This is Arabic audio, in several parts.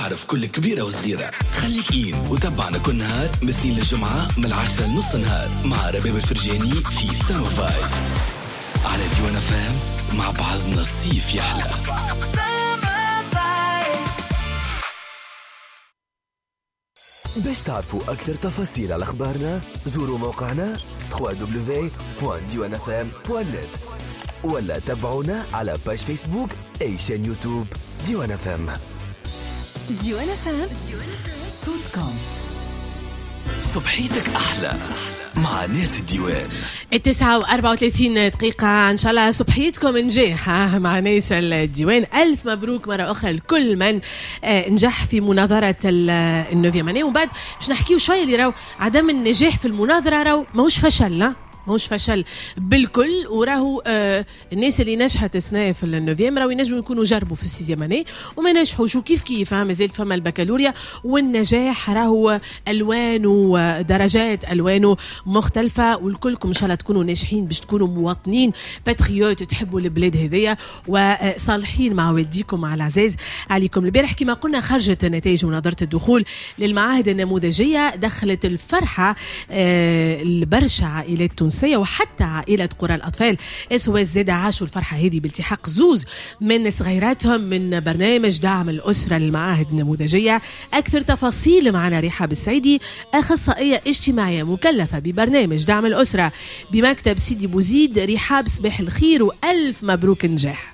عرف كل كبيرة وصغيرة. خليك إين وتابعنا كل نهار مثل الجمعة من 10 لنص نهار مع رباب الفرجاني في سانو فايبس على ديوان فام. مع بعضنا الصيف يحلى. باش تعرفوا أكثر تفاصيل على أخبارنا زوروا موقعنا www.diwanfm.net ولا تابعونا على باج فيسبوك أي شان يوتيوب ديوان فام. ديوان فام صوتكم. صبحيتك أحلى مع ناس الديوان. 9:34 إن شاء الله صبحيتكم نجاح مع ناس الديوان. ألف مبروك مرة أخرى لكل من نجح في مناظرة النوفيام أني. وبعد باش نحكيو شوية اللي راو عدم النجاح في المناظرة راو ماهوش فشل، لا ماهوش فشل بالكل. وراهو الناس اللي نجحت السنة في النوفيام راهو ينجموا يكونوا جربوا في السيزيام أني وما نجحوش، وكيف مازالت فما البكالوريا. والنجاح راهو ألوان ودرجات ألوانه مختلفة، والكلكم إن شاء الله تكونوا ناجحين باش تكونوا مواطنين باتريوت تحبوا البلاد هذيا وصالحين مع والديكم مع العزاز عليكم. البارح كما قلنا خرجت نتائج مناظرة الدخول للمعاهد النموذجية، دخلت الفرحة البرشا عائلات تونسية وحتى عائلة قرى الأطفال SOS زاد عاشوا الفرحة هذه بالتحاق زوز من صغيراتهم من برنامج دعم الأسرة للمعاهد النموذجية. أكثر تفاصيل معنا رحاب السعيدي، أخصائية اجتماعية مكلفة ببرنامج دعم الأسرة بمكتب سيدي بوزيد. رحاب صباح الخير وألف مبروك نجاح.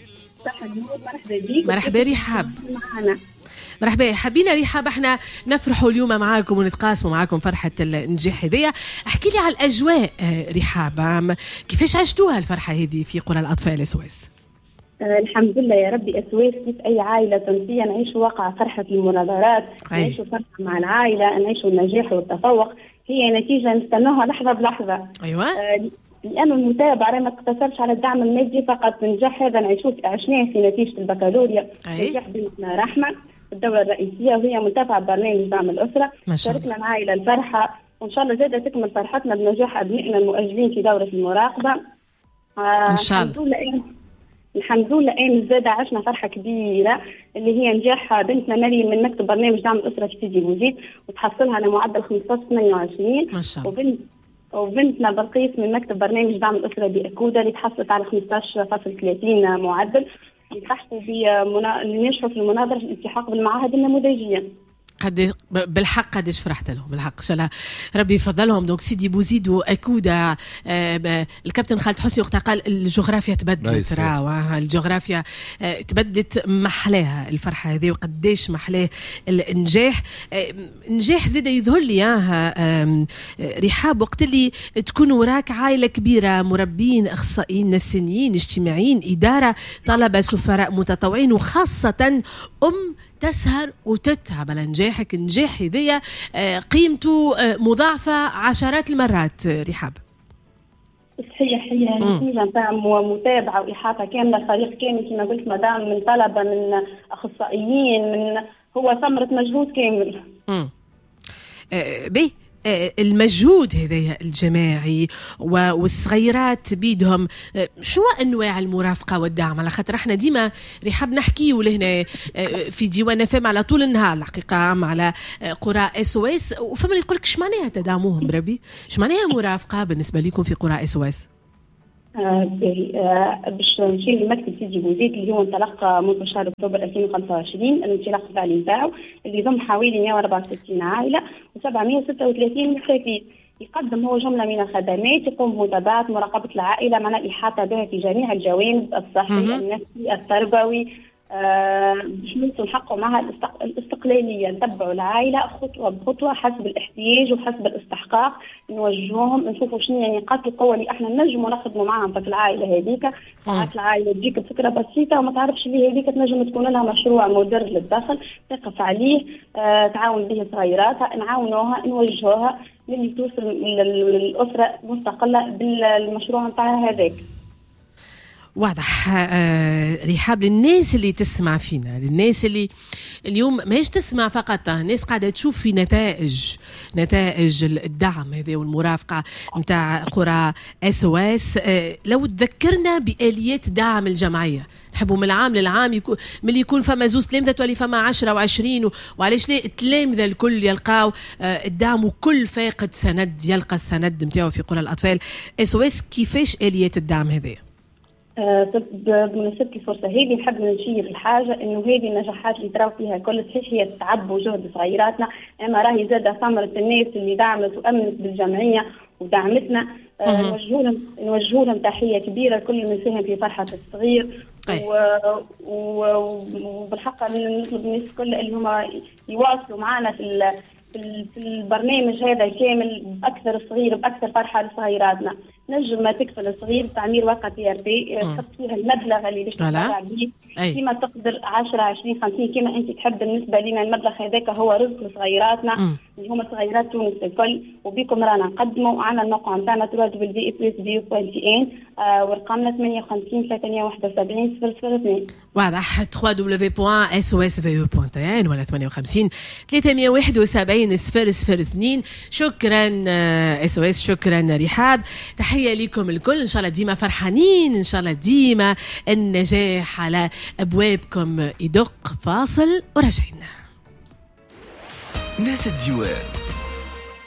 مرحبا رحاب. مرحبا. حبينا رحاب احنا نفرحوا اليوم معاكم ونتقاسموا معاكم فرحة النجاح هذيا. احكي لي على الأجواء رحاب، كيفاش عشتوها الفرحة هذه في قرى الأطفال SOS؟ الحمد لله يا ربي. SOS كيف أي عائلة تونسية نعيشوا واقع فرحة المناظرات، نعيشوا فرحة مع العائلة، نعيشوا النجاح والتفوق. هي نتيجة نستنوها لحظة بلحظة. أيوة. لأن المتابعة ما تقتصرش على الدعم المادي فقط. النجاح هذا عشناه في نتيجة البكالوريا. نجاح بنتنا رحمة الدورة الرئيسية وهي متابعة برنامج دعم الأسرة. شاركنا العائلة الفرحة وإن شاء الله زادة تكمل فرحتنا بنجاح أبنائنا المؤجلين في دورة المراقبة. إن شاء الله. الحمد لله زادة عشنا فرحة كبيرة اللي هي نجاح بنتنا مريم من مكتب برنامج دعم الأسرة في سيدي بوزيد وتحصلها على معدل 15.28. ما شاء الله. وبنتنا بلقيس من مكتب برنامج دعم الأسرة بأكودة اللي تحصلت على 15.30 معدل. يبحثوا اللي نجحوا في المناظرة في الالتحاق بالمعاهد النموذجية. قد بالحق قديش فرحت لهم بالحق. ان شاء الله ربي يفضلهم. دونك سيدي بوزيد واكودا. الكابتن خالد حسني وقتها قال الجغرافيا تبدلت، الجغرافيا تبدلت محلاها الفرحه هذه وقديش محلاه النجاح. نجاح زاد يظهر لي رحاب وقت اللي تكون وراك عائله كبيره، مربين، اخصائيين نفسيين، اجتماعيين، اداره، طلبه، سفراء، متطوعين، وخاصه تسهر وتتعب على نجاحك. النجاح هذيا قيمته مضاعفة عشرات المرات رحاب. صحيح. هي نتيجة نتاع متابعة وإحاطة كاملة، فريق كامل كما قلت مدام من طلبة من أخصائيين، من هو ثمرة مجهود كامل. بي المجهود هذا الجماعي والصغيرات بيدهم شو انواع المرافقه والدعم؟ على خاطر احنا ديما رحاب نحكيو لهنا في ديوان فم على طول النهار الحقيقه على قرى SOS، وفما اللي يقولك اش معناها تدعموهم بربي؟ اش معناها مرافقه بالنسبه لكم في قرى SOS؟ باش نشير لمكتب سيدي بوزيد اللي هو انطلق منذ شهر اكتوبر 2025 الانطلاق الفعلي نتاعو اللي يضم حوالي 164 عائله و736 مستفيد. يقدم هو جمله من الخدمات يقوم بمتابعه مراقبه العائله مع الاحاطه بها في جميع الجوانب الصحي النفسي التربوي باش نحققوا معها الاستقلاليه. نتبعوا العائله خطوه بخطوه حسب الاحتياج وحسب الاستحقاق، نوجهوهم نشوفوا شنو يعني نقاط القوه اللي احنا نجموا نخدموا معاهم في العائله هذيك. ساعات العائله تجيك بفكره بسيطه وما تعرفش اللي هذيك تنجم تكون لها مشروع مدر للدخل تقف عليه، تعاون به صغيراتها، نعاونوها نوجهوها للي توصل للاسره مستقله بالمشروع نتاعها هذاك. واضح. رحاب، للناس اللي تسمع فينا، للناس اللي اليوم ماهيش تسمع فقط، الناس قاعدة تشوف في نتائج الدعم هذا والمرافقة متاع قرى SOS، لو تذكرنا بآليات دعم الجمعية. نحبوا من العام للعام من اللي يكون فما زوز تلامذة تولي فما 10 و20، وعلاش ليه التلامذة الكل يلقاو الدعم، وكل فاقد سند يلقى السند نتاعو في قرى الأطفال SOS. كيفاش آليات الدعم هذه؟ بمناسبة الفرصة هذه نحب نشير الحاجة إنه هذه النجاحات اللي تراو فيها كل صحيح هي تعب وجهد صغيراتنا، أما راهي زادة ثمرة الناس اللي دعمت وأمنت بالجمعية ودعمتنا. نوجه لهم تحية كبيرة كل من ساهم في فرحة الصغير. وبالحق نطلب الناس كل اللي هما يواصلوا معنا في البرنامج هذا كامل بأكثر الصغير بأكثر فرحة لصغيراتنا. نجم ما تكفل الصغير تعمير وقت ERP، تحط فيها المبلغ اللي باش تتبرع به كما تقدر 10 20 50 كما انت تحب. بالنسبه لنا المبلغ هذاك هو رزق لصغيراتنا اللي هما صغيرات تونس الكل، وبكم رانا نقدموا. عندنا الموقع نتاعنا www.view.in ورقمنا 58 371 002. واضح. www.sosve.in ولا 58 371 002. شكرا SOS، شكرا رحاب، تحية لكم الكل. إن شاء الله ديما فرحانين، إن شاء الله ديما النجاح على أبوابكم يدق. فاصل وراجعين. ناس الديوان